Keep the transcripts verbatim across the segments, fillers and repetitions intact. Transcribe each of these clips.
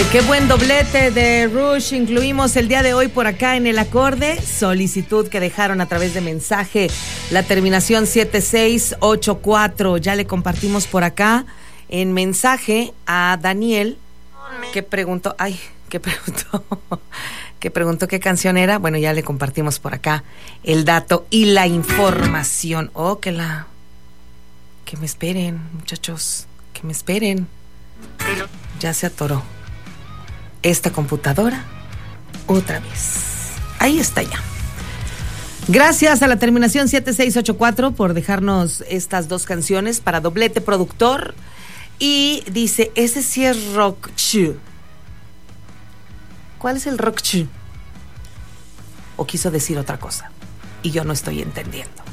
Qué buen doblete de Rush incluimos el día de hoy por acá en el acorde. Solicitud que dejaron a través de mensaje, la terminación siete seis ocho cuatro. Ya le compartimos por acá en mensaje a Daniel, que preguntó, ay, que preguntó, que preguntó qué canción era. Bueno, ya le compartimos por acá el dato y la información. Oh, que la, que me esperen, muchachos, que me esperen. Ya se atoró esta computadora otra vez. Ahí está ya. Gracias a la terminación siete seis ocho cuatro por dejarnos estas dos canciones para doblete productor. Y dice, ese sí es rock chu. ¿Cuál es el rock chu? O quiso decir otra cosa y yo no estoy entendiendo.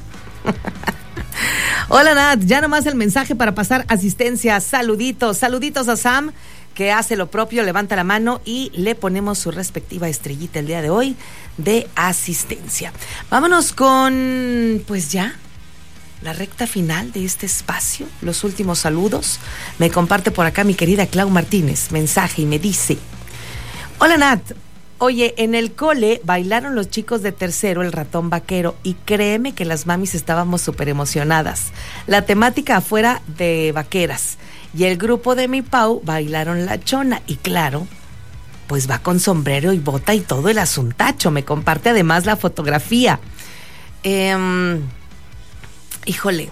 Hola Nat, ya nomás el mensaje para pasar asistencia. Saluditos, saluditos a Sam, que hace lo propio, levanta la mano y le ponemos su respectiva estrellita el día de hoy de asistencia. Vámonos con, pues ya, la recta final de este espacio, los últimos saludos. Me comparte por acá mi querida Clau Martínez, mensaje y me dice, hola Nat, oye, en el cole bailaron los chicos de tercero el ratón vaquero y créeme que las mamis estábamos súper emocionadas. La temática afuera de vaqueras. Y el grupo de mi Pau bailaron la chona. Y claro, pues va con sombrero y bota y todo el asuntacho. Me comparte además la fotografía. Eh, híjole.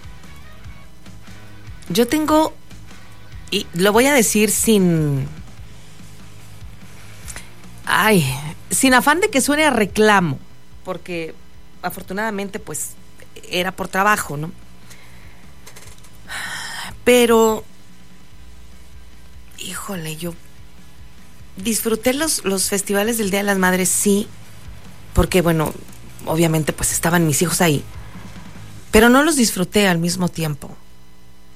Yo tengo, y lo voy a decir sin... Ay, sin afán de que suene a reclamo. Porque afortunadamente pues era por trabajo, ¿no? Pero... Híjole, yo disfruté los, los festivales del Día de las Madres, sí, porque, bueno, obviamente, pues estaban mis hijos ahí, pero no los disfruté al mismo tiempo.